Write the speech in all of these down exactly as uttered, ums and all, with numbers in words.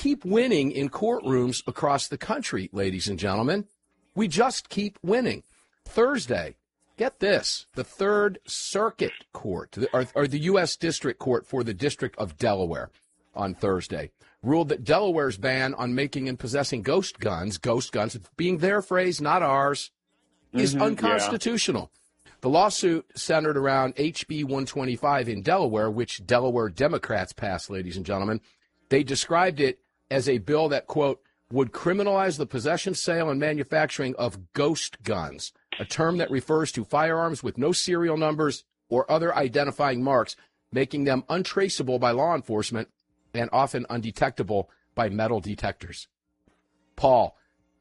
keep winning in courtrooms across the country, ladies and gentlemen. We just keep winning. Thursday, get this, the Third Circuit Court, or, or the U S District Court for the District of Delaware on Thursday, ruled that Delaware's ban on making and possessing ghost guns, ghost guns being their phrase, not ours, is mm-hmm, unconstitutional. Yeah. The lawsuit centered around H B one twenty-five in Delaware, which Delaware Democrats passed, ladies and gentlemen. They described it as a bill that, quote, would criminalize the possession, sale, and manufacturing of ghost guns, a term that refers to firearms with no serial numbers or other identifying marks, making them untraceable by law enforcement and often undetectable by metal detectors. Paul,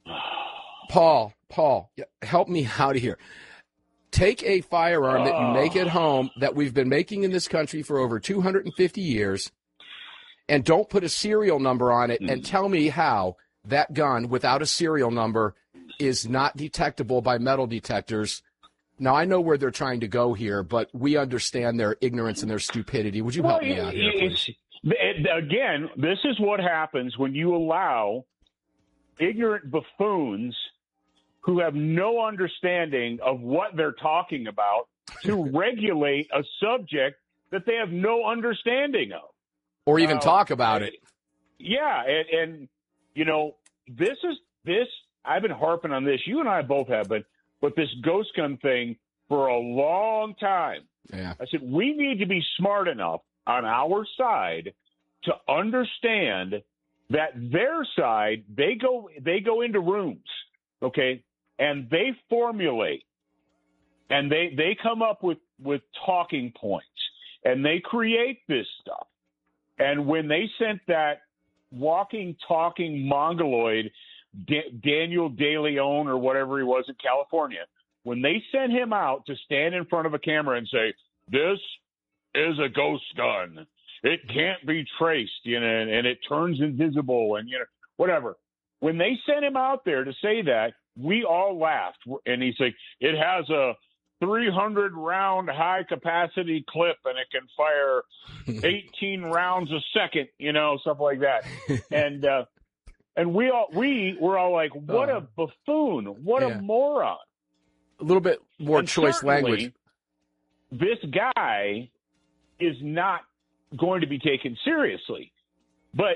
Paul, Paul, help me out here. Take a firearm that you make at home that we've been making in this country for over two hundred fifty years, and don't put a serial number on it, and tell me how that gun without a serial number is not detectable by metal detectors. Now, I know where they're trying to go here, but we understand their ignorance and their stupidity. Would you help well, me out here, please? It, again, this is what happens when you allow ignorant buffoons who have no understanding of what they're talking about to regulate a subject that they have no understanding of. Or even uh, talk about and, it. Yeah, and, and, you know, this is this, I've been harping on this, you and I both have been, but this ghost gun thing for a long time. Yeah. I said, we need to be smart enough on our side to understand that their side, they go they go into rooms, okay, and they formulate, and they, they come up with, with talking points, and they create this stuff. And when they sent that walking, talking mongoloid, D- Daniel De Leon or whatever he was in California, when they sent him out to stand in front of a camera and say, this is a ghost gun, it can't be traced, you know, and, and it turns invisible and, you know, whatever. When they sent him out there to say that, we all laughed. And he's like, it has a three hundred round high capacity clip and it can fire eighteen rounds a second, you know, stuff like that. And, uh, and we all, we were all like, what uh, a buffoon, what yeah. a moron. A little bit more and choice language. This guy is not going to be taken seriously, but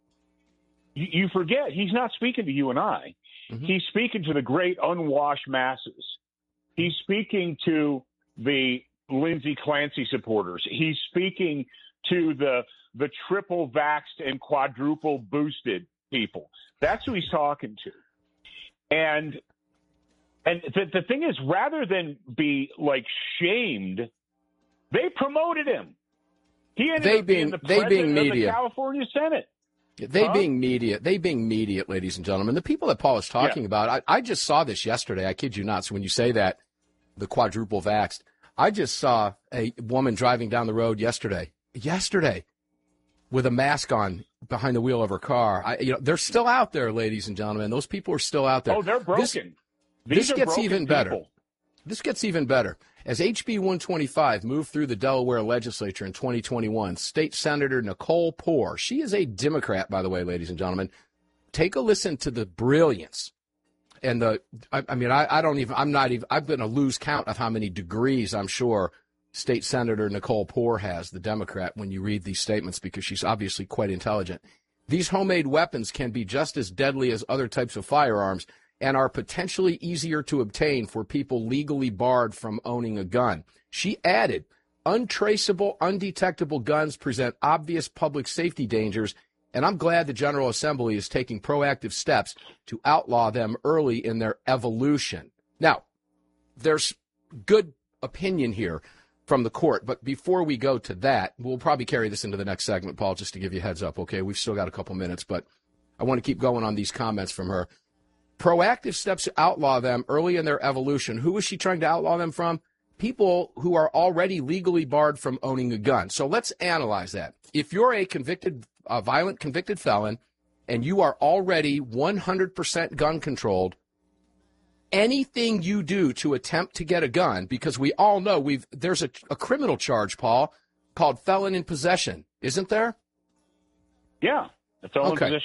you, you forget he's not speaking to you and I. Mm-hmm. He's speaking to the great unwashed masses. He's speaking to the Lindsey Clancy supporters. He's speaking to the the triple vaxxed and quadruple boosted people. That's who he's talking to. And and the, the thing is, rather than be like shamed, they promoted him. He ended they up being, being the they president being of media. the California Senate. They huh? being media, they being media, ladies and gentlemen. The people that Paul is talking yeah. about, I, I just saw this yesterday. I kid you not. So when you say that, the quadruple vaxxed, I just saw a woman driving down the road yesterday, yesterday, with a mask on behind the wheel of her car. I, you know, they're still out there, ladies and gentlemen. Those people are still out there. Oh, they're broken. This, These this gets broken even people. better. This gets even better. As H B one twenty-five moved through the Delaware legislature in twenty twenty-one, State Senator Nicole Poore, she is a Democrat, by the way, ladies and gentlemen. Take a listen to the brilliance and the, I, I mean, I, I don't even, I'm not even, I'm going to lose count of how many degrees I'm sure State Senator Nicole Poore has, the Democrat, when you read these statements, because she's obviously quite intelligent. These homemade weapons can be just as deadly as other types of firearms and are potentially easier to obtain for people legally barred from owning a gun. She added, untraceable, undetectable guns present obvious public safety dangers, and I'm glad the General Assembly is taking proactive steps to outlaw them early in their evolution. Now, there's good opinion here from the court, but before we go to that, we'll probably carry this into the next segment, Paul, just to give you a heads up, okay? We've still got a couple minutes, but I want to keep going on these comments from her. Proactive steps to outlaw them early in their evolution. Who is she trying to outlaw them from? People who are already legally barred from owning a gun. So let's analyze that. If you're a convicted, a violent convicted felon, and you are already one hundred percent gun controlled, anything you do to attempt to get a gun, because we all know we've there's a, a criminal charge, Paul, called felon in possession, isn't there? Yeah. Felon okay. in possession